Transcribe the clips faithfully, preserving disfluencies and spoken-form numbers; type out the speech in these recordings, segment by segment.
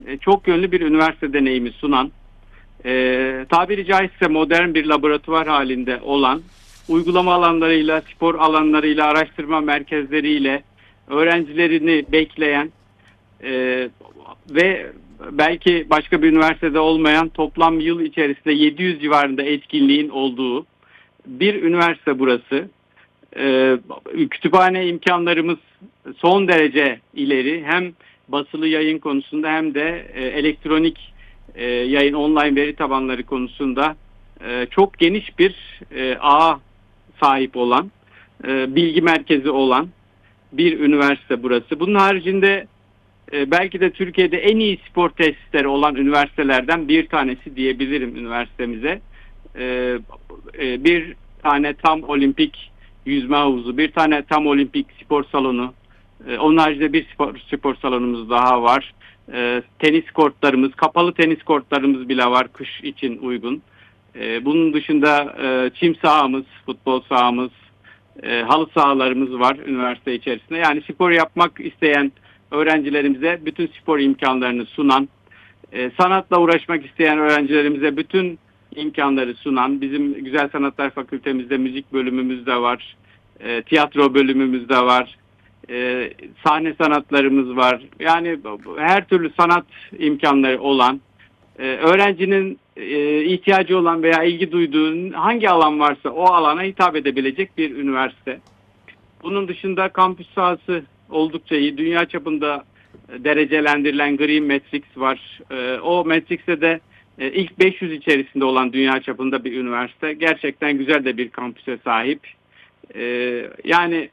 e, çok yönlü bir üniversite deneyimi sunan, e, tabiri caizse modern bir laboratuvar halinde olan, uygulama alanlarıyla, spor alanlarıyla, araştırma merkezleriyle öğrencilerini bekleyen e, ve belki başka bir üniversitede olmayan toplam yıl içerisinde yedi yüz civarında etkinliğin olduğu bir üniversite burası. Ee, kütüphane imkanlarımız son derece ileri. Hem basılı yayın konusunda hem de e, elektronik e, yayın, online veri tabanları konusunda e, çok geniş bir e, ağa sahip olan, e, bilgi merkezi olan bir üniversite burası. Bunun haricinde e, belki de Türkiye'de en iyi spor tesisleri olan üniversitelerden bir tanesi diyebilirim üniversitemize. E, e, bir tane tam olimpik yüzme havuzu, bir tane tam olimpik spor salonu, e, onun haricinde bir spor, spor salonumuz daha var. E, tenis kortlarımız, kapalı tenis kortlarımız bile var kış için uygun. E, bunun dışında e, çim sahamız, futbol sahamız, e, halı sahalarımız var üniversite içerisinde. Yani spor yapmak isteyen öğrencilerimize bütün spor imkanlarını sunan, e, sanatla uğraşmak isteyen öğrencilerimize bütün imkanları sunan, bizim Güzel Sanatlar Fakültemizde müzik bölümümüz de var, e, tiyatro bölümümüz de var, e, sahne sanatlarımız var. Yani her türlü sanat imkanları olan, e, öğrencinin e, ihtiyacı olan veya ilgi duyduğu hangi alan varsa o alana hitap edebilecek bir üniversite. Bunun dışında kampüs sahası oldukça iyi. Dünya çapında derecelendirilen Green Matrix var. E, o Matrix'te de e, ilk beş yüz içerisinde olan dünya çapında bir üniversite. Gerçekten güzel de bir kampüse sahip. E, yani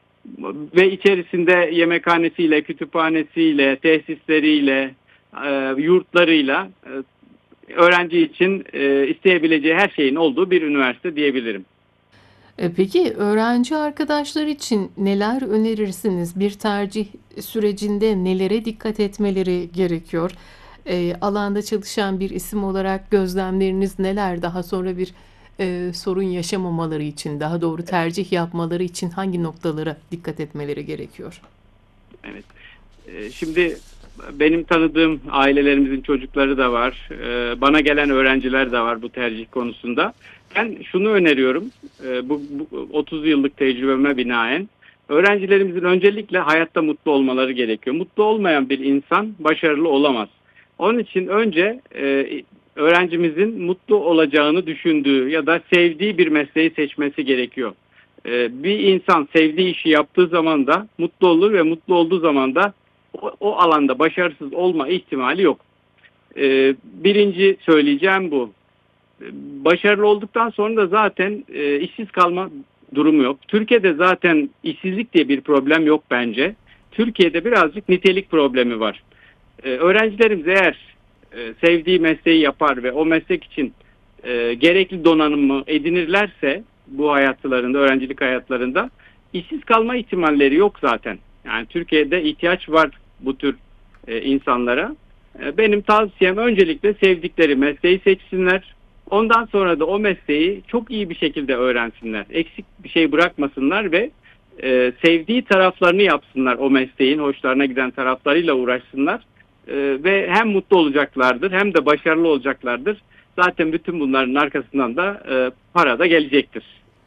ve içerisinde yemekhanesiyle, kütüphanesiyle, tesisleriyle, e, yurtlarıyla e, öğrenci için e, isteyebileceği her şeyin olduğu bir üniversite diyebilirim. E, Peki öğrenci arkadaşlar için neler önerirsiniz? Bir tercih sürecinde nelere dikkat etmeleri gerekiyor? E, alanda çalışan bir isim olarak gözlemleriniz neler? Daha sonra bir e, sorun yaşamamaları için, daha doğru tercih yapmaları için hangi noktalara dikkat etmeleri gerekiyor? Evet. E, şimdi benim tanıdığım ailelerimizin çocukları da var. E, bana gelen öğrenciler de var bu tercih konusunda. Ben şunu öneriyorum. E, bu, bu otuz yıllık tecrübeme binaen öğrencilerimizin öncelikle hayatta mutlu olmaları gerekiyor. Mutlu olmayan bir insan başarılı olamaz. Onun için önce e, öğrencimizin mutlu olacağını düşündüğü ya da sevdiği bir mesleği seçmesi gerekiyor. E, bir insan sevdiği işi yaptığı zaman da mutlu olur ve mutlu olduğu zaman da o, o alanda başarısız olma ihtimali yok. E, birinci söyleyeceğim bu. Başarılı olduktan sonra da zaten e, işsiz kalma durumu yok. Türkiye'de zaten işsizlik diye bir problem yok bence. Türkiye'de birazcık nitelik problemi var. E, öğrencilerimiz eğer e, sevdiği mesleği yapar ve o meslek için e, gerekli donanımı edinirlerse bu hayatlarında, öğrencilik hayatlarında işsiz kalma ihtimalleri yok zaten. Yani Türkiye'de ihtiyaç var bu tür e, insanlara. E, benim tavsiyem öncelikle sevdikleri mesleği seçsinler. Ondan sonra da o mesleği çok iyi bir şekilde öğrensinler. Eksik bir şey bırakmasınlar ve e, sevdiği taraflarını yapsınlar o mesleğin, hoşlarına giden taraflarıyla uğraşsınlar. E, ve hem mutlu olacaklardır hem de başarılı olacaklardır. Zaten bütün bunların arkasından da e, para da gelecektir.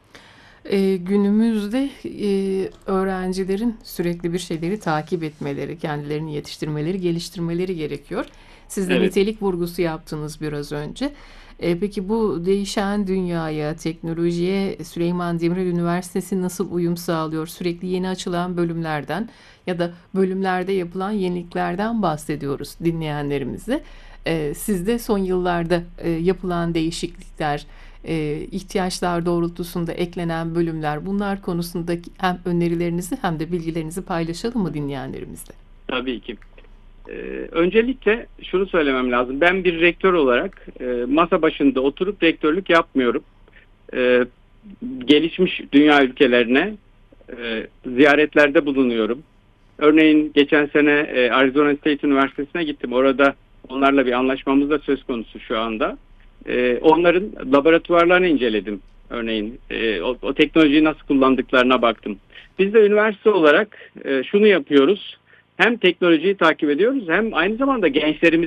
E, günümüzde e, öğrencilerin sürekli bir şeyleri takip etmeleri, kendilerini yetiştirmeleri, geliştirmeleri gerekiyor. Siz de Evet. nitelik vurgusu yaptınız biraz önce. E, peki bu değişen dünyaya, teknolojiye Süleyman Demirel Üniversitesi nasıl uyum sağlıyor? Sürekli yeni açılan bölümlerden ya da bölümlerde yapılan yeniliklerden bahsediyoruz dinleyenlerimize. E, siz de son yıllarda e, yapılan değişiklikler, e, ihtiyaçlar doğrultusunda eklenen bölümler, bunlar konusundaki hem önerilerinizi hem de bilgilerinizi paylaşalım mı dinleyenlerimizle? Tabii ki. Ee, öncelikle şunu söylemem lazım. Ben bir rektör olarak e, masa başında oturup rektörlük yapmıyorum. Ee, gelişmiş dünya ülkelerine e, ziyaretlerde bulunuyorum. Örneğin geçen sene e, Arizona State Üniversitesi'ne gittim. Orada onlarla bir anlaşmamız da söz konusu şu anda. E, onların laboratuvarlarını inceledim. Örneğin e, o, o teknolojiyi nasıl kullandıklarına baktım. Biz de üniversite olarak e, şunu yapıyoruz. Hem teknolojiyi takip ediyoruz hem aynı zamanda gençlerimiz